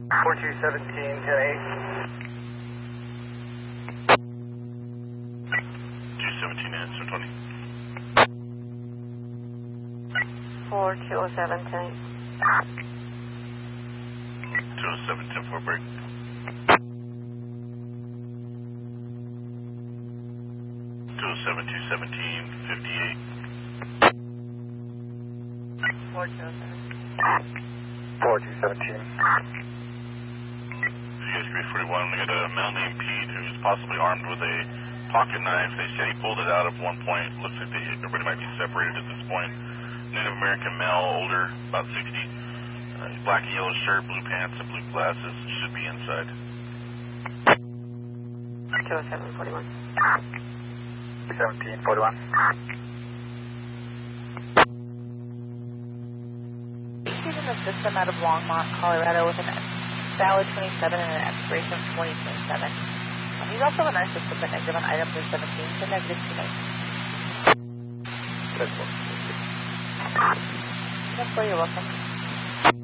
4217, 10-8. 217 and 720. 4207, 10-8. 207, 10-4 break. 207, 217, 58. 4207. 4217. USP 41, we got a male named Pete who's possibly armed with a pocket knife. They said he pulled it out at one point. Looks like everybody might be separated at this point. Native American male, older, about 60. Black and yellow shirt, blue pants, and blue glasses. Should be inside. 20741. 1741. He's in the system out of Longmont, Colorado with a valid 27 and an expiration of 2027. He's also in our system, but negative on item 317 to negative 29. That's you're welcome.